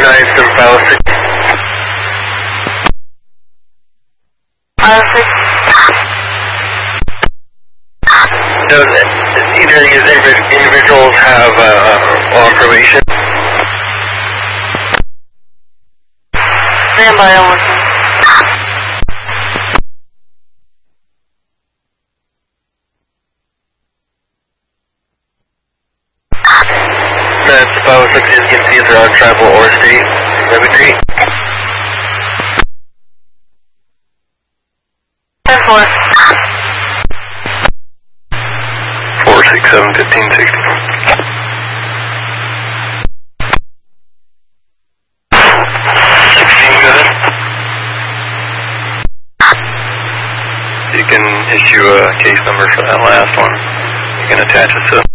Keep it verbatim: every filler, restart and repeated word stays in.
nine seven five six. Five six. Does either of these individuals have uh, on probation? Stand by, I'm listening. That's five six Indian either on tribal or state. Cemetery. ten four. four six seven fifteen sixty. sixteen good. You can issue a case number for that last one. You can attach it to